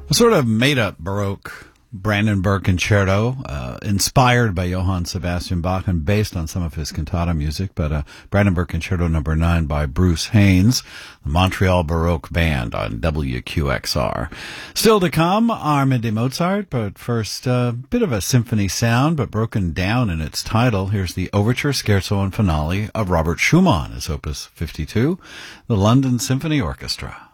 A sort of made-up Baroque Brandenburg Concerto, inspired by Johann Sebastian Bach and based on some of his cantata music, but Brandenburg Concerto No. 9 by Bruce Haynes, the Montreal Baroque Band on WQXR. Still to come, Armand de Mozart, but first, a bit of a symphony sound, but broken down in its title. Here's the Overture, Scherzo, and Finale of Robert Schumann, his Opus 52, the London Symphony Orchestra.